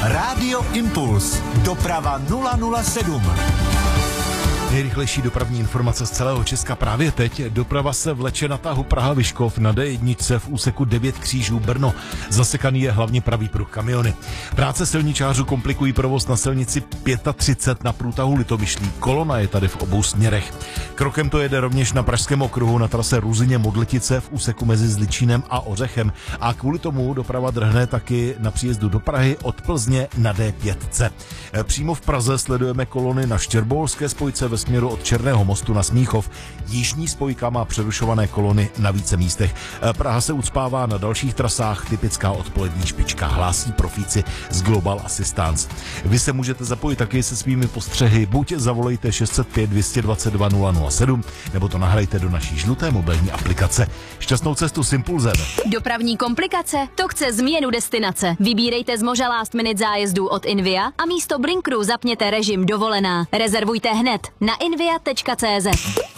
Rádio Impuls. Doprava 007. Nejrychlejší dopravní informace z celého Česka právě teď. Doprava se vleče na tahu Praha-Vyškov na D1 v úseku 9 Křížů Brno. Zasekaný je hlavně pravý pruh kamiony. Práce silničářů komplikují provoz na silnici 35 na průtahu Litomyšlí. Kolona je tady v obou směrech. Krokem to jede rovněž na Pražském okruhu na trase Ruzyně-Modletice v úseku mezi Zličínem a Ořechem. A kvůli tomu doprava drhne taky na příjezdu do Prahy od Plzně na D5. Přímo v Praze sledujeme kolony na Štěrboholské spojce ve směru od Černého mostu na Smíchov. Jižní spojka má přerušované kolony na více místech. Praha se ucpává na dalších trasách, typická odpolední špička, hlásí profíci z Global Assistance. Vy se můžete zapojit taky se svými postřehy, buď zavolejte 605 222 007, nebo to nahrajte do naší žluté mobilní aplikace. Šťastnou cestu s Impulzem. Dopravní komplikace? To chce změnu destinace. Vybírejte z moža last minute zájezdů od Invia a místo Blinkru zapněte režim dovolená. Rezervujte hned na invia.cz.